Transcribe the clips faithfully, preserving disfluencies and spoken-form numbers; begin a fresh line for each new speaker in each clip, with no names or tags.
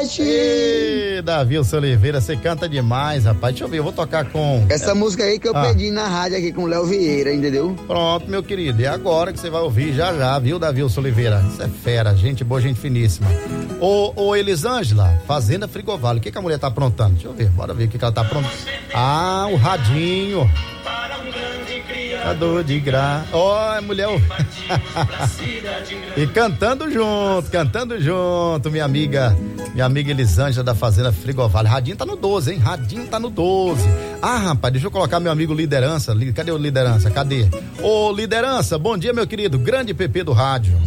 Nordeste.
Ei, Davilson Oliveira, você canta demais, rapaz. Deixa eu ver, eu vou tocar com...
Essa é. música aí que eu ah. pedi na rádio aqui com o Léo Vieira, entendeu?
Pronto, meu querido, é agora que você vai ouvir, já já, viu, Davilson Oliveira? Isso é fera, gente boa, gente finíssima. Ô, ô Elisângela, Fazenda Frigoval, o que que a mulher tá aprontando? Deixa eu ver, bora ver o que que ela tá aprontando. Ah, o radinho. Criador de graça. Ó, oh, mulher. E cantando junto, cantando junto, minha amiga, minha amiga Elisângela da Fazenda Frigoval. Radinho tá no doze, hein? Radinho tá no doze. Ah, rapaz, deixa eu colocar meu amigo Liderança. Cadê o Liderança? Cadê? Ô, Liderança, bom dia, meu querido. Grande P P do rádio.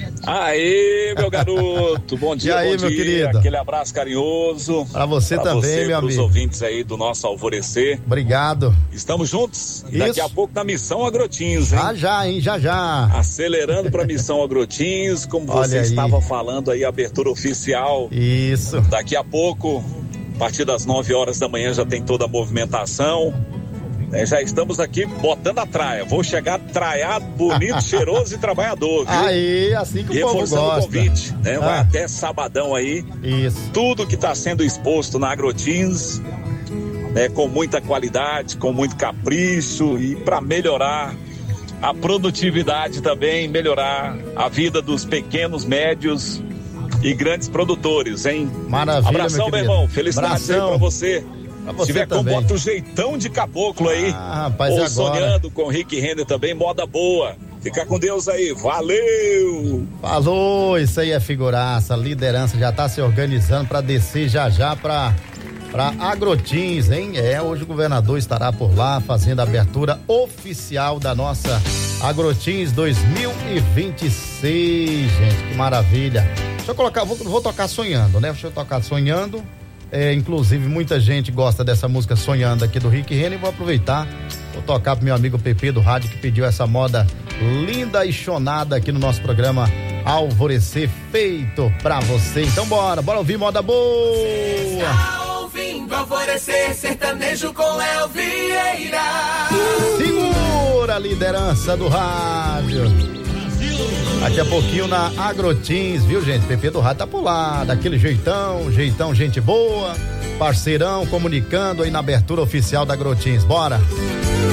Aê, meu garoto, bom dia,
e aí,
bom
meu
dia,
querido?
Aquele abraço carinhoso.
Pra você pra também,
você,
meu amigo.
Para os ouvintes aí do nosso Alvorecer.
Obrigado.
Estamos juntos,
Isso.
Daqui a pouco na Missão Agrotins, hein?
Já, já, hein, já, já.
Acelerando pra Missão Agrotins, como
Olha
você
aí.
estava falando aí, abertura oficial.
Isso.
Daqui a pouco, a partir das nove horas da manhã já tem toda a movimentação. É, já estamos aqui botando a traia. Vou chegar traiado, bonito, cheiroso e trabalhador, viu?
Aí, assim que o povo gosta.
Reforçando o convite, né? Vai
Ah.
até sabadão aí.
Isso.
Tudo que está sendo exposto na Agrotins, né? Com muita qualidade, com muito capricho e para melhorar a produtividade também, melhorar a vida dos pequenos, médios e grandes produtores, hein?
Maravilha,
Abração,
meu,
meu irmão. Felicidades aí pra você.
Pra
Se tiver
também.
como, bota o jeitão de caboclo aí.
Ah, rapaz,
Ou
e agora?
sonhando com Rick Renner também, moda boa. Fica com Deus aí, valeu!
Falou, isso aí é figuraça. A liderança já tá se organizando pra descer já já pra, pra Agrotins, hein? É, hoje o governador estará por lá fazendo a abertura oficial da nossa Agrotins dois mil e vinte e seis, gente, que maravilha. Deixa eu colocar, vou, vou tocar Sonhando, né? Deixa eu tocar Sonhando. É, inclusive muita gente gosta dessa música Sonhando aqui do Rick Renner. Vou aproveitar, vou tocar pro meu amigo Pepe do rádio que pediu essa moda linda e chonada aqui no nosso programa Alvorecer, feito pra você. Então bora, bora ouvir moda boa.
Está ouvindo Alvorecer sertanejo com Léo Vieira.
Segura a liderança do rádio. Daqui a pouquinho na Agrotins, viu, gente? Pepe do rádio tá por lá, daquele jeitão, jeitão, gente boa, parceirão, comunicando aí na abertura oficial da Agrotins. Bora!